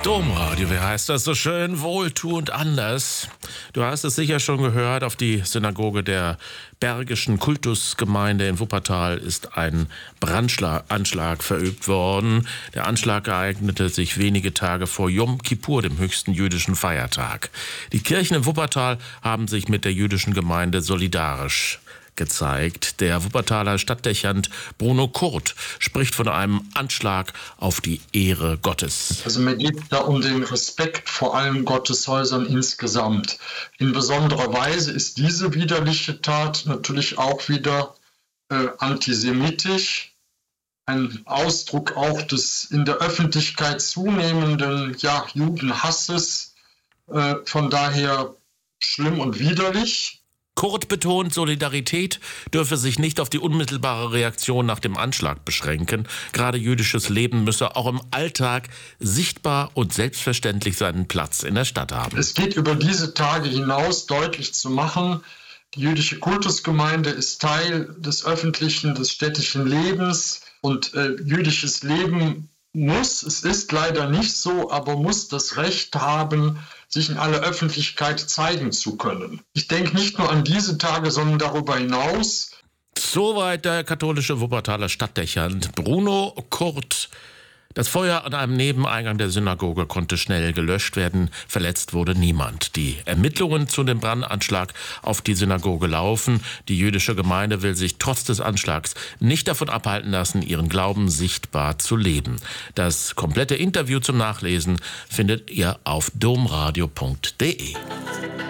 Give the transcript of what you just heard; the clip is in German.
Domradio, wie heißt das so schön? Wohltuend anders. Du hast es sicher schon gehört, auf die Synagoge der Bergischen Kultusgemeinde in Wuppertal ist ein Brandanschlag verübt worden. Der Anschlag ereignete sich wenige Tage vor Jom Kippur, dem höchsten jüdischen Feiertag. Die Kirchen in Wuppertal haben sich mit der jüdischen Gemeinde solidarisch gezeigt. Der Wuppertaler Stadtdechant Bruno Kurt spricht von einem Anschlag auf die Ehre Gottes. Also mir geht da um den Respekt vor allen Gotteshäusern insgesamt. In besonderer Weise ist diese widerliche Tat natürlich auch wieder antisemitisch. Ein Ausdruck auch des in der Öffentlichkeit zunehmenden Judenhasses. Von daher schlimm und widerlich. Kurt betont, Solidarität dürfe sich nicht auf die unmittelbare Reaktion nach dem Anschlag beschränken. Gerade jüdisches Leben müsse auch im Alltag sichtbar und selbstverständlich seinen Platz in der Stadt haben. Es geht über diese Tage hinaus deutlich zu machen, die jüdische Kultusgemeinde ist Teil des öffentlichen, des städtischen Lebens und jüdisches Leben es ist leider nicht so, aber muss das Recht haben, sich in aller Öffentlichkeit zeigen zu können. Ich denke nicht nur an diese Tage, sondern darüber hinaus. Soweit der katholische Wuppertaler Stadtdechant Bruno Kurt. Das Feuer an einem Nebeneingang der Synagoge konnte schnell gelöscht werden. Verletzt wurde niemand. Die Ermittlungen zu dem Brandanschlag auf die Synagoge laufen. Die jüdische Gemeinde will sich trotz des Anschlags nicht davon abhalten lassen, ihren Glauben sichtbar zu leben. Das komplette Interview zum Nachlesen findet ihr auf domradio.de.